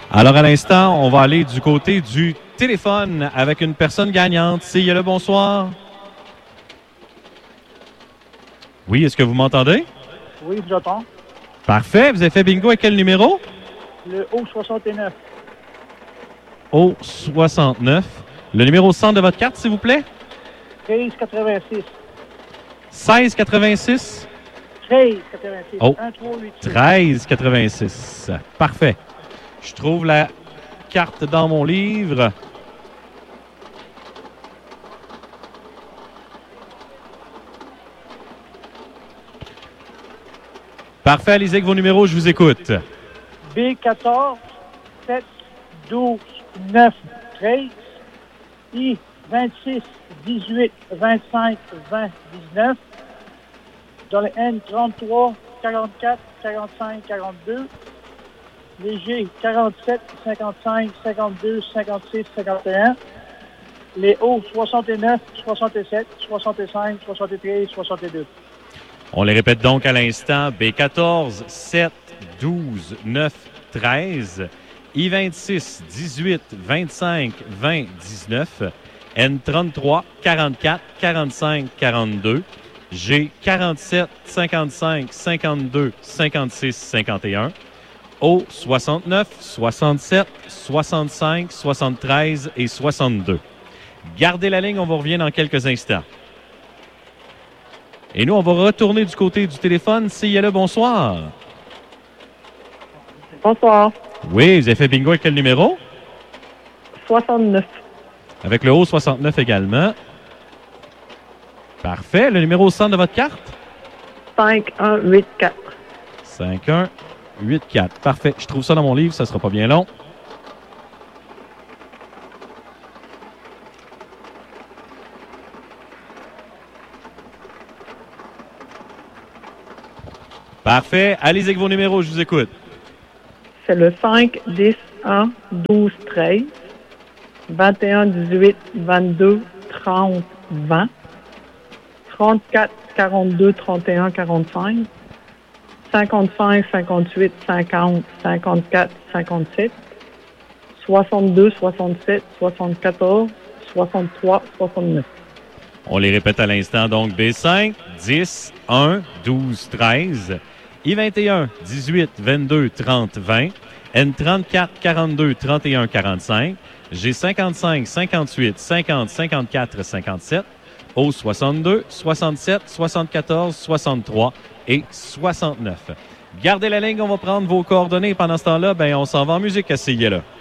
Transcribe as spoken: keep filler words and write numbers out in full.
Alors, à l'instant, on va aller du côté du téléphone avec une personne gagnante. C'est le bonsoir. Oui, est-ce que vous m'entendez? Oui, j'entends. Parfait. Vous avez fait bingo avec quel numéro? Le O soixante-neuf. O soixante-neuf. Le numéro cent de votre carte, s'il vous plaît? treize quatre-vingt-six. seize quatre-vingt-six. treize quatre-vingt-six. Oh, un trois huit. treize quatre-vingt-six. Parfait. Je trouve la carte dans mon livre. Parfait, allez-y avec vos numéros, je vous écoute. B quatorze, sept, douze, neuf, treize. I vingt-six, dix-huit, vingt-cinq, vingt, dix-neuf. Dans le N trente-trois, quarante-quatre, quarante-cinq, quarante-deux. Les G quarante-sept, cinquante-cinq, cinquante-deux, cinquante-six, cinquante et un. Les O soixante-neuf, soixante-sept, soixante-cinq, soixante-treize, soixante-deux. On les répète donc à l'instant. B quatorze, sept, douze, neuf, treize. I vingt-six, dix-huit, vingt-cinq, vingt, dix-neuf. N trente-trois, quarante-quatre, quarante-cinq, quarante-deux. G quarante-sept, cinquante-cinq, cinquante-deux, cinquante-six, cinquante et un. O soixante-neuf, soixante-sept, soixante-cinq, soixante-treize et soixante-deux. Gardez la ligne, on vous revient dans quelques instants. Et nous, on va retourner du côté du téléphone. C'est le bonsoir. Bonsoir. Oui, vous avez fait bingo avec quel numéro? soixante-neuf. Avec le O soixante-neuf également. Parfait. Le numéro cent de votre carte? cinq un huit quatre. cinq un huit quatre. Parfait. Je trouve ça dans mon livre, ça ne sera pas bien long. Parfait. Allez-y avec vos numéros, je vous écoute. C'est le cinq, dix, un, douze, treize, vingt et un, dix-huit, vingt-deux, trente, vingt, trente-quatre, quarante-deux, trente et un, quarante-cinq, cinquante-cinq, cinquante-huit, cinquante, cinquante-quatre, cinquante-sept, soixante-deux, soixante-sept, soixante-quatorze, soixante-trois, soixante-neuf. On les répète à l'instant, donc B cinq, dix, un, douze, treize, I vingt et un, dix-huit, vingt-deux, trente, vingt, N trente-quatre, quarante-deux, trente et un, quarante-cinq, G cinquante-cinq, cinquante-huit, cinquante, cinquante-quatre, cinquante-sept, O soixante-deux, soixante-sept, soixante-quatorze, soixante-trois et soixante-neuf. Gardez la ligne, on va prendre vos coordonnées. Pendant ce temps-là, ben, on s'en va en musique à C I L A.